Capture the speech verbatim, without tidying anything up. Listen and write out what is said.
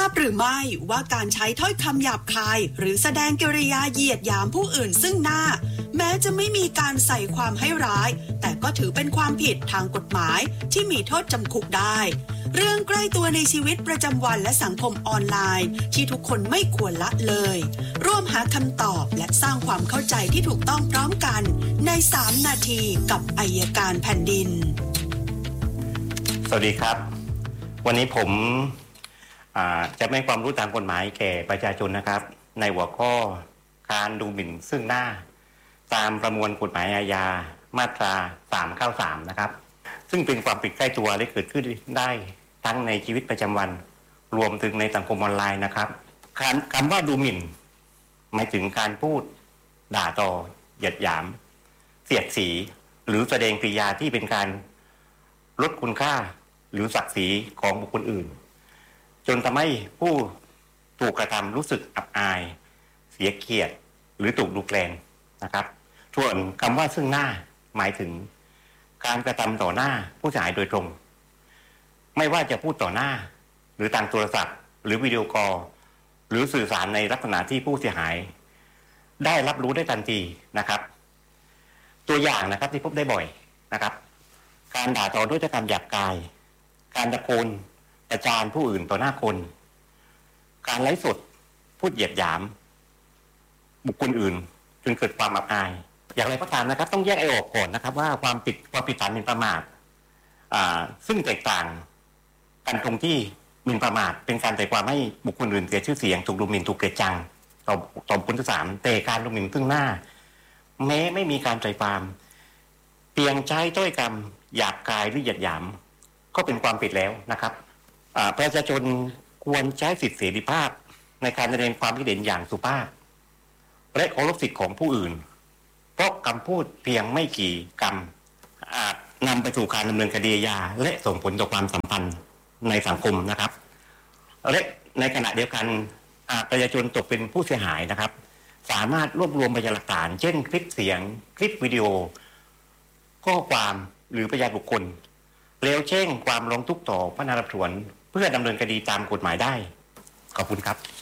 บหรือไม่ว่าการใช้ถ้อยคำหยาบคายหรือแสดงกิริยาเหยียดหยามผู้อื่นซึ่งหน้าแม้จะไม่มีการใส่ความให้ร้ายแต่ก็ถือเป็นความผิดทางกฎหมายที่มีโทษจำคุกได้เรื่องใกล้ตัวในชีวิตประจำวันและสังคมออนไลน์ที่ทุกคนไม่ควรละเลยร่วมหาคำตอบและสร้างความเข้าใจที่ถูกต้องพร้อมกันในสามนาทีกับอัยการแผ่นดินสวัสดีครับวันนี้ผมจะให้ความรู้ตามกฎหมายแก่ประชาชนนะครับในหัวข้อการดูหมิ่นซึ่งหน้าตามประมวลกฎหมายอาญามาตราสามเก้าสามนะครับซึ่งเป็นความผิดใกล้ตัวและเกิดขึ้นได้ทั้งในชีวิตประจำวันรวมถึงในสังคมออนไลน์นะครับคำว่าดูหมิ่นหมายถึงการพูดด่าทอเหยียดหยามเสียดสีหรือแสดงกริยาที่เป็นการลดคุณค่าหรือศักดิ์ศรีของบุคคลอื่นจนทำให้ผู้ถูกกระทำรู้สึกอับอายเสียเกียรติหรือถูกดูแคลนนะครับส่วนคำว่าซึ่งหน้าหมายถึงการกระทำต่อหน้าผู้เสียหายโดยตรงไม่ว่าจะพูดต่อหน้าหรือทางโทรศัพท์หรือวิดีโอคอลหรือสื่อสารในลักษณะที่ผู้เสียหายได้รับรู้ได้ทันทีนะครับตัวอย่างนะครับที่พบได้บ่อยนะครับการด่าทอด้วยถ้อยคำหยาบกายการตะโกนประจานผู้อื่นต่อหน้าคนการไลฟ์สดพูดเหยียดหยามบุคคลอื่นจนเกิดความอับอายอย่างไรก็ตามนะครับต้องแยกไอ้ออกก่อนนะครับว่าความผิดความผิดฐานหมิ่นประมาทอ่าซึ่งแตกต่างกันตรงที่หมิ่นประมาทเป็นการใส่ความให้บุคคลอื่นเสียชื่อเสียงถูกดูหมิ่นถูกเกลียดชังต่อต่อบุคคลที่สามแต่การดูหมิ่นซึ่งหน้าแม้ไม่มีการใส่ความเพียงใช้ถ้อยคำหยาบกายหรือเหยียดหยามก็เป็นความผิดแล้วนะครับประชาชนควรใช้สิทธิเสรีภาพในการแสดงความคิดเห็นอย่างสุภาพและเคารพสิทธิของผู้อื่นเพราะคำพูดเพียงไม่กี่คำอาจนำไปสู่การดำเนินคดีอาญาและส่งผลต่อความสัมพันธ์ในสังคมนะครับและในขณะเดียวกันประชาชนตกเป็นผู้เสียหายนะครับสามารถรวบรวมพยานหลักฐานเช่นคลิปเสียงคลิปวิดีโอข้อความหรือพยานบุคคลแล้วแจ้งความร้องทุกข์ต่อพนักงานสอบสวนเพื่อดำเนินคดีตามกฎหมายได้ขอบคุณครับ